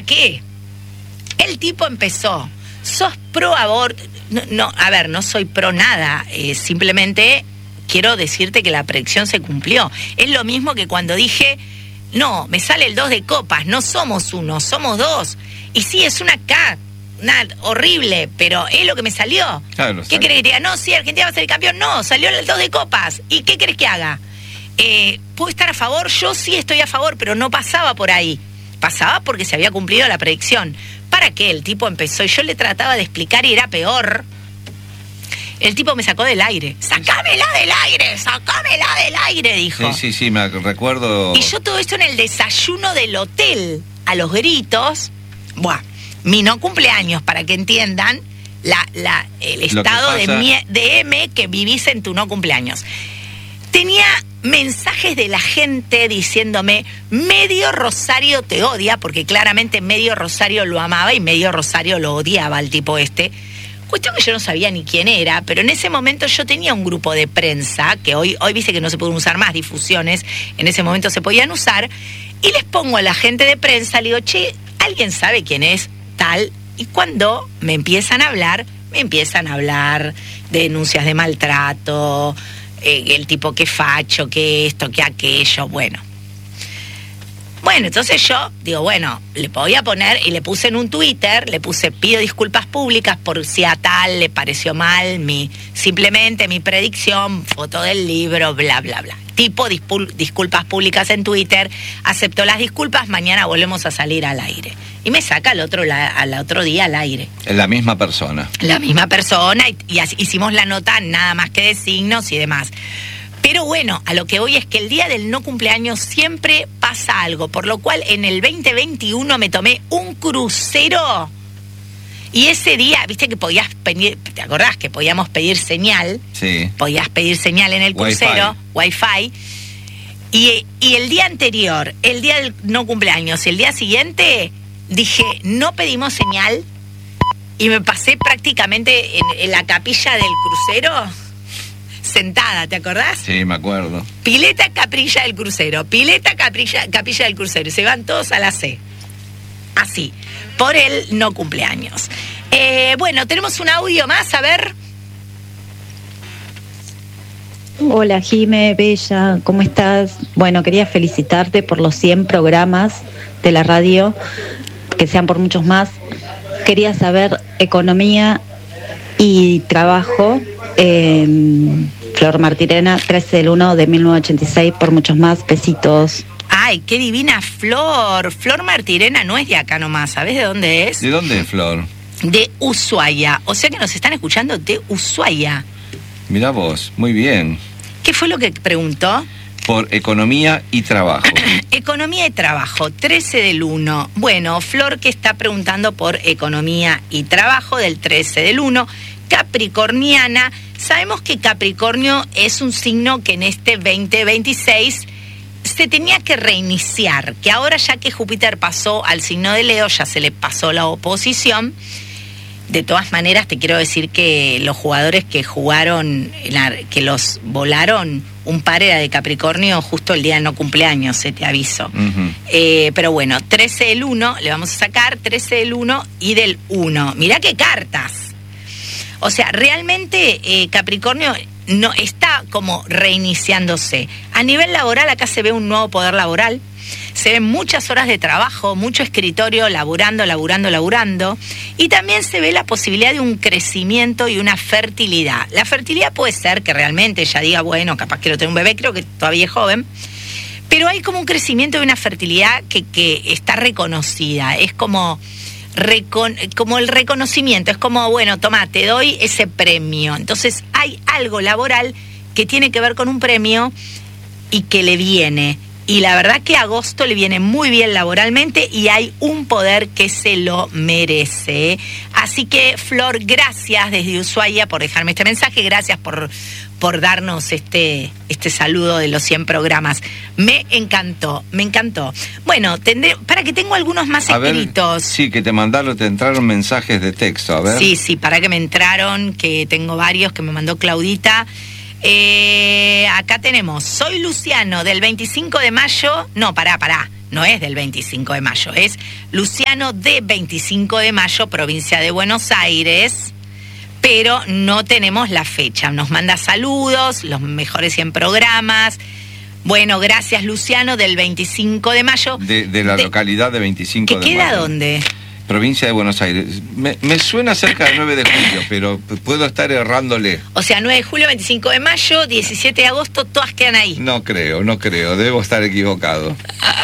qué? El tipo empezó, sos pro aborto. No, a ver, no soy pro nada, simplemente quiero decirte que la predicción se cumplió. Es lo mismo que cuando dije, no, me sale el 2 de copas, no somos 1, somos 2. Y sí, es una K, horrible, pero es lo que me salió. Claro, ¿Qué querés que diga? No, sí, Argentina va a ser el campeón. No, salió el 2 de copas. ¿Y qué querés que haga? ¿Puedo estar a favor? Yo sí estoy a favor, pero no pasaba por ahí. Pasaba porque se había cumplido la predicción. ¿Para qué? El tipo empezó y yo le trataba de explicar y era peor. El tipo me sacó del aire. ¡Sácamela del aire! ¡Sácamela del aire! Dijo. Sí, me recuerdo. Y yo todo esto en el desayuno del hotel, a los gritos. Buah, mi no cumpleaños, para que entiendan el estado de M que vivís en tu no cumpleaños. Tenía mensajes de la gente diciéndome, medio Rosario te odia, porque claramente medio Rosario lo amaba y medio Rosario lo odiaba al tipo este. Cuestión que yo no sabía ni quién era, pero en ese momento yo tenía un grupo de prensa, que hoy viste que no se pueden usar más difusiones, en ese momento se podían usar, y les pongo a la gente de prensa, le digo, che, ¿alguien sabe quién es tal? Y cuando me empiezan a hablar de denuncias de maltrato, el tipo que facho, que esto, que aquello, bueno, entonces yo digo, bueno, le podía poner, y le puse en un Twitter, le puse, pido disculpas públicas por si a tal le pareció mal simplemente mi predicción, foto del libro, bla, bla, bla. Tipo disculpas públicas en Twitter, aceptó las disculpas, mañana volvemos a salir al aire. Y me saca al otro día al aire. La misma persona. La misma persona, y hicimos la nota nada más que de signos y demás. Pero bueno, a lo que voy es que el día del no cumpleaños siempre pasa algo, por lo cual en el 2021 me tomé un crucero y ese día, viste que podías pedir, ¿te acordás que podíamos pedir señal? Sí. Podías pedir señal en el crucero, Wi-Fi. Y el día anterior, el día del no cumpleaños y el día siguiente, dije, no pedimos señal y me pasé prácticamente en la capilla del crucero sentada, ¿te acordás? Sí, me acuerdo. Pileta, capilla del crucero. Pileta, capilla del crucero. Y se van todos a la C. Así, por el no cumpleaños. Bueno, tenemos un audio más, a ver. Hola, Jime, bella, ¿cómo estás? Bueno, quería felicitarte por los 100 programas de la radio, que sean por muchos más. Quería saber economía y trabajo. Flor Martirena, 13/1 de 1986, por muchos más, besitos. Ay, qué divina Flor. Flor Martirena no es de acá nomás, ¿sabés de dónde es? ¿De dónde es Flor? De Ushuaia, o sea que nos están escuchando de Ushuaia. Mirá vos, muy bien. ¿Qué fue lo que preguntó? Por economía y trabajo. Economía y trabajo, 13/1. Bueno, Flor que está preguntando por economía y trabajo del 13/1. Capricorniana. Sabemos que Capricornio es un signo que en este 2026 se tenía que reiniciar, que ahora ya que Júpiter pasó al signo de Leo, ya se le pasó la oposición. De todas maneras, te quiero decir que los jugadores que jugaron, que los volaron, un par era de Capricornio justo el día del no cumpleaños, te aviso. Uh-huh. Pero bueno, 13/1, le vamos a sacar 13/1 y del 1. Mirá qué cartas. O sea, realmente Capricornio no está como reiniciándose. A nivel laboral, acá se ve un nuevo poder laboral. Se ven muchas horas de trabajo, mucho escritorio, laburando. Y también se ve la posibilidad de un crecimiento y una fertilidad. La fertilidad puede ser que realmente ella diga, bueno, capaz quiero tener un bebé, creo que todavía es joven. Pero hay como un crecimiento y una fertilidad que está reconocida. Es como el reconocimiento. Es como, bueno, toma, te doy ese premio. Entonces hay algo laboral que tiene que ver con un premio y que le viene. Y la verdad que agosto le viene muy bien laboralmente y hay un poder que se lo merece. Así que, Flor, gracias desde Ushuaia por dejarme este mensaje. Gracias por darnos este saludo de los 100 programas. Me encantó. Bueno, para que tengo algunos más escritos. Sí, que te entraron mensajes de texto, a ver. Sí, para que me entraron, que tengo varios que me mandó Claudita. Acá tenemos, soy Luciano, del 25 de mayo, no, pará, no es del 25 de mayo, es Luciano de 25 de mayo, provincia de Buenos Aires, pero no tenemos la fecha. Nos manda saludos, los mejores 100 programas. Bueno, gracias Luciano, del 25 de mayo. De la localidad de 25 de mayo. ¿Que queda dónde? Provincia de Buenos Aires. Me suena cerca del 9 de julio, pero puedo estar errándole. O sea, 9 de julio, 25 de mayo, 17 de agosto, todas quedan ahí. No creo, debo estar equivocado.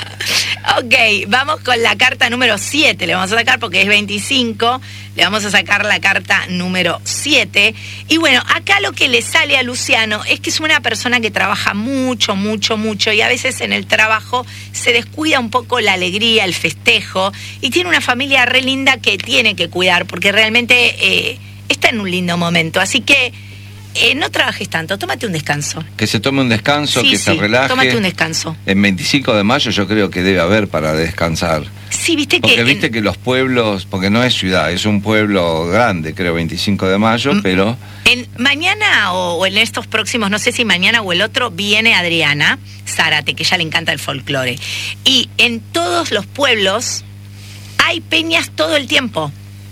Ok, vamos con la carta número 7, le vamos a sacar porque es 25, le vamos a sacar la carta número 7. Y bueno, acá lo que le sale a Luciano es que es una persona que trabaja mucho, y a veces en el trabajo se descuida un poco la alegría, el festejo, y tiene una familia re linda que tiene que cuidar porque realmente está en un lindo momento. Así que no trabajes tanto, tómate un descanso. Que se tome un descanso, que se relaje. Tómate un descanso. En 25 de mayo yo creo que debe haber para descansar. Sí, viste porque viste que los pueblos, porque no es ciudad, es un pueblo grande, creo, 25 de mayo, pero... Mañana o en estos próximos, no sé si mañana o el otro, viene Adriana Zárate, que ella le encanta el folclore. Y en todos los pueblos hay peñas todo el tiempo.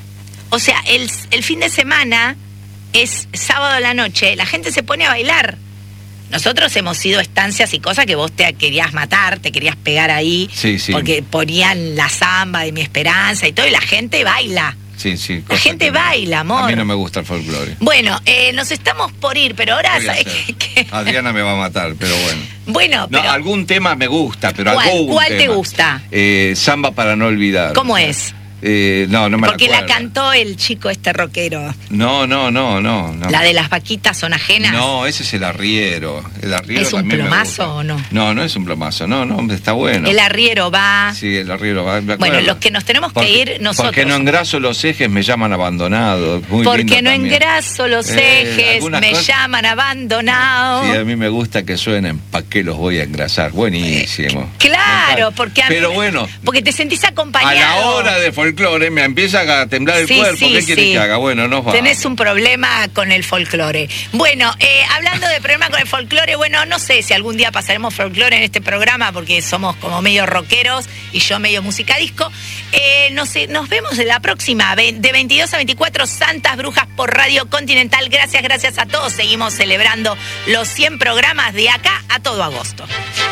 O sea, el fin de semana... es sábado a la noche, la gente se pone a bailar. Nosotros hemos ido a estancias y cosas que vos te querías matar, te querías pegar ahí, sí. Porque ponían la samba de Mi Esperanza y todo, y la gente baila. Sí. La gente baila, amor. A mí no me gusta el folclore. Bueno, nos estamos por ir, pero ahora... ¿sabes qué? Adriana me va a matar, pero bueno. Bueno, pero... No, algún tema me gusta, pero ¿Cuál tema. te gusta? Samba para no olvidar. ¿Cómo es? No me porque acuerdo. La cantó el chico rockero. No. ¿La de las vaquitas son ajenas? No, ese es el arriero. ¿Es un plomazo o no? No es un plomazo. No, está bueno. El arriero va... Sí, el arriero va. Bueno, los que nos tenemos que ir nosotros. Porque no engraso los ejes, me llaman abandonado. Muy porque no también. Engraso los ejes, me llaman abandonado. Sí, a mí me gusta que suenen. ¿Para qué los voy a engrasar? Buenísimo. Claro, porque a mí... Pero bueno. Porque te sentís acompañado. A la hora de folclore me empieza a temblar el cuerpo. ¿Qué quieres que haga? Bueno, nos vamos. Tenés un problema con el folclore. Bueno, hablando de problema con el folclore, bueno, no sé si algún día pasaremos folclore en este programa porque somos como medio rockeros y yo medio música disco. No sé, nos vemos en la próxima, de 22 a 24, Santas Brujas por Radio Continental. Gracias a todos. Seguimos celebrando los 100 programas de acá a todo agosto.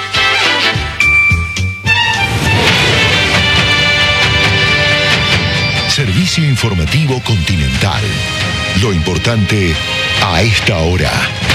Servicio Informativo Continental. Lo importante a esta hora.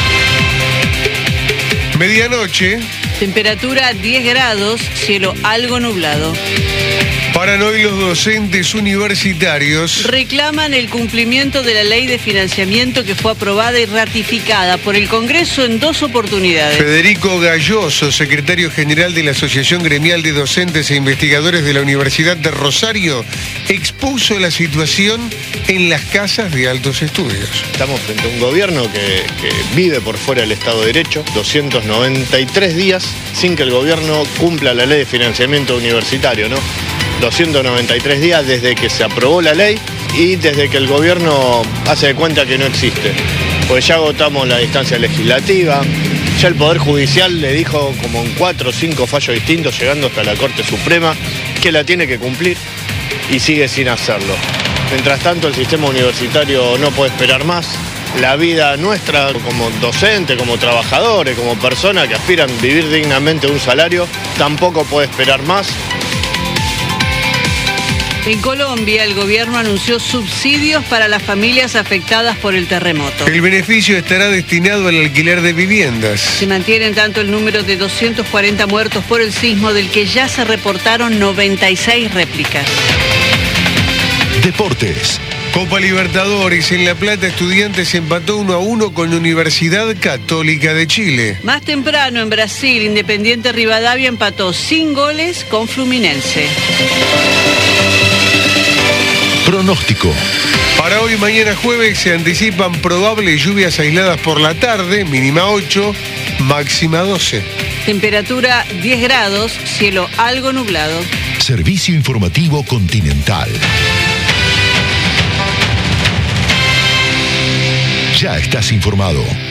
Medianoche. Temperatura 10 grados, cielo algo nublado. Paran hoy los docentes universitarios. Reclaman el cumplimiento de la ley de financiamiento que fue aprobada y ratificada por el Congreso en 2 oportunidades. Federico Galloso, secretario general de la Asociación Gremial de Docentes e Investigadores de la Universidad de Rosario, expuso la situación en las casas de altos estudios. Estamos frente a un gobierno que vive por fuera del Estado de Derecho, 293 días sin que el gobierno cumpla la ley de financiamiento universitario, ¿no? 293 días desde que se aprobó la ley y desde que el gobierno hace de cuenta que no existe. Pues ya agotamos la instancia legislativa, ya el Poder Judicial le dijo como en 4 o 5 fallos distintos, llegando hasta la Corte Suprema, que la tiene que cumplir y sigue sin hacerlo. Mientras tanto, el sistema universitario no puede esperar más. La vida nuestra como docente, como trabajadores, como personas que aspiran a vivir dignamente de un salario, tampoco puede esperar más. En Colombia, el gobierno anunció subsidios para las familias afectadas por el terremoto. El beneficio estará destinado al alquiler de viviendas. Se mantiene en tanto el número de 240 muertos por el sismo, del que ya se reportaron 96 réplicas. Deportes. Copa Libertadores. En La Plata, Estudiantes empató 1-1 con Universidad Católica de Chile. Más temprano, en Brasil, Independiente Rivadavia empató sin goles con Fluminense. Pronóstico. Para hoy y mañana jueves se anticipan probables lluvias aisladas por la tarde, mínima 8, máxima 12. Temperatura 10 grados, cielo algo nublado. Servicio Informativo Continental. Ya estás informado.